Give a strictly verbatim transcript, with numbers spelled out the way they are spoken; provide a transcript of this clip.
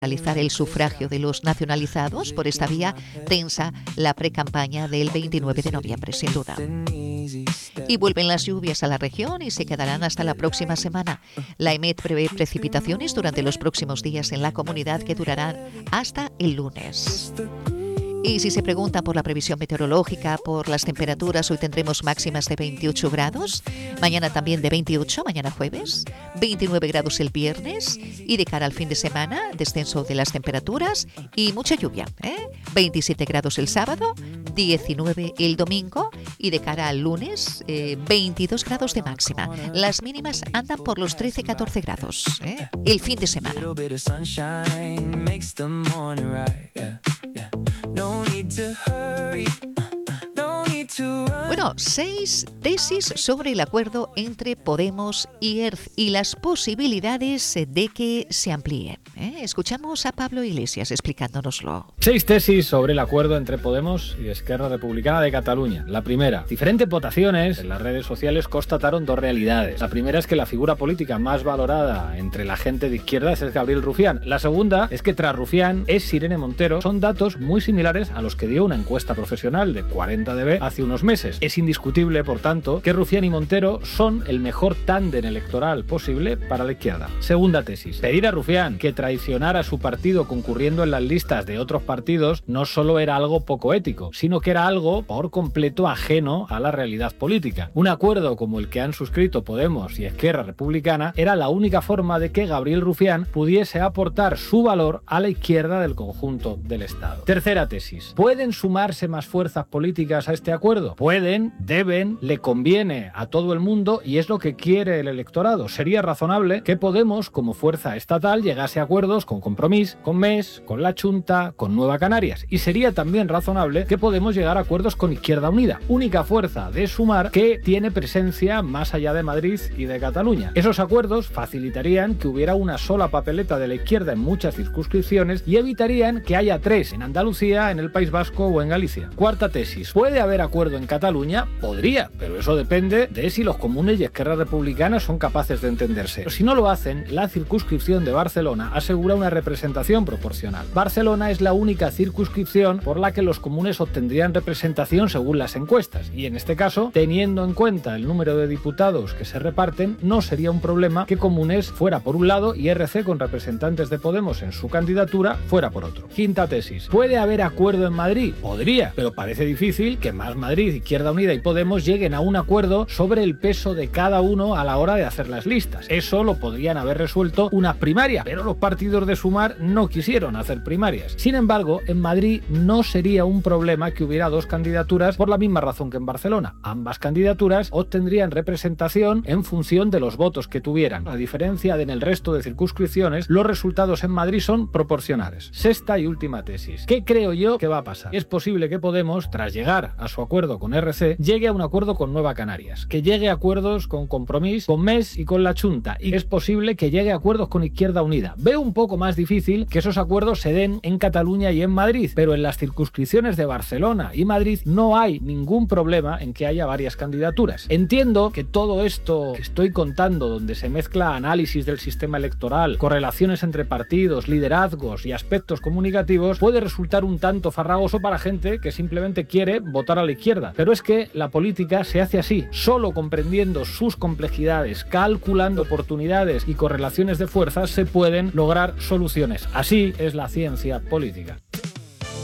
realizar el sufragio de los nacionalizados. Por esta vía tensa la precampaña del veintinueve de noviembre, sin duda. Y vuelven las lluvias a la región y se quedarán hasta la próxima semana. La EMET prevé precipitaciones durante los próximos días en la comunidad que durarán hasta el lunes. Y si se pregunta por la previsión meteorológica, por las temperaturas, hoy tendremos máximas de veintiocho grados, mañana también de veintiocho, mañana jueves, veintinueve grados el viernes, y de cara al fin de semana, descenso de las temperaturas y mucha lluvia, ¿eh? veintisiete grados el sábado, diecinueve el domingo, y de cara al lunes, eh, veintidós grados de máxima. Las mínimas andan por los trece a catorce grados, ¿eh? el fin de semana. Bueno, seis tesis sobre el acuerdo entre Podemos y E R C y las posibilidades de que se amplíe. ¿Eh? Escuchamos a Pablo Iglesias explicándonoslo. Seis tesis sobre el acuerdo entre Podemos y Esquerra Republicana de Cataluña. La primera, diferentes votaciones en las redes sociales constataron dos realidades. La primera es que la figura política más valorada entre la gente de izquierdas es Gabriel Rufián. La segunda es que tras Rufián es Irene Montero. Son datos muy similares a los que dio una encuesta profesional de cuarenta D B hace unos meses. Es indiscutible, por tanto, que Rufián y Montero son el mejor tándem electoral posible para la izquierda. Segunda tesis. Pedir a Rufián que traicionara a su partido concurriendo en las listas de otros partidos no solo era algo poco ético, sino que era algo por completo ajeno a la realidad política. Un acuerdo como el que han suscrito Podemos y Esquerra Republicana era la única forma de que Gabriel Rufián pudiese aportar su valor a la izquierda del conjunto del Estado. Tercera tesis. ¿Pueden sumarse más fuerzas políticas a este acuerdo? Pueden, deben, le conviene a todo el mundo y es lo que quiere el electorado. Sería razonable que Podemos, como fuerza estatal, llegase a acuerdos con Compromís, con M E S, con la Chunta, con Nueva Canarias. Y sería también razonable que Podemos llegara a acuerdos con Izquierda Unida, única fuerza de Sumar que tiene presencia más allá de Madrid y de Cataluña. Esos acuerdos facilitarían que hubiera una sola papeleta de la izquierda en muchas circunscripciones y evitarían que haya tres en Andalucía, en el País Vasco o en Galicia. Cuarta tesis. ¿Puede haber acuerdo en Cataluña? Podría, pero eso depende de si los comunes y Esquerra Republicana son capaces de entenderse. Pero si no lo hacen, la circunscripción de Barcelona asegura una representación proporcional. Barcelona es la única circunscripción por la que los comunes obtendrían representación según las encuestas, y en este caso, teniendo en cuenta el número de diputados que se reparten, no sería un problema que Comunes fuera por un lado y R C con representantes de Podemos en su candidatura fuera por otro. Quinta tesis. ¿Puede haber acuerdo en Madrid? Podría, pero parece difícil que Más Madrid, Izquierda Unida y Podemos lleguen a un acuerdo sobre el peso de cada uno a la hora de hacer las listas. Eso lo podrían haber resuelto unas primarias, pero los partidos de Sumar no quisieron hacer primarias. Sin embargo, en Madrid no sería un problema que hubiera dos candidaturas por la misma razón que en Barcelona. Ambas candidaturas obtendrían representación en función de los votos que tuvieran. A diferencia de en el resto de circunscripciones, los resultados en Madrid son proporcionales. Sexta y última tesis. ¿Qué creo yo que va a pasar? Es posible que Podemos, tras llegar a su acuerdo con R C, llegue a un acuerdo con Nueva Canarias, que llegue a acuerdos con Compromís, con M E S y con la Chunta, y es posible que llegue a acuerdos con Izquierda Unida. Veo un poco más difícil que esos acuerdos se den en Cataluña y en Madrid, pero en las circunscripciones de Barcelona y Madrid no hay ningún problema en que haya varias candidaturas. Entiendo que todo esto que estoy contando, donde se mezcla análisis del sistema electoral, correlaciones entre partidos, liderazgos y aspectos comunicativos, puede resultar un tanto farragoso para gente que simplemente quiere votar a la izquierda. Pero es que la política se hace así, solo comprendiendo sus complejidades, calculando oportunidades y correlaciones de fuerzas, se pueden lograr soluciones. Así es la ciencia política.